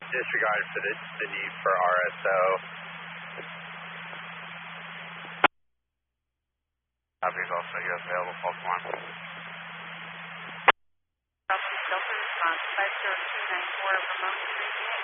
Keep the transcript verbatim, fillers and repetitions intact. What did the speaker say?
Disregard for the, the need for R S O. Copy is also U S available, false alarm. Southeast Delta response five zero two nine four, remote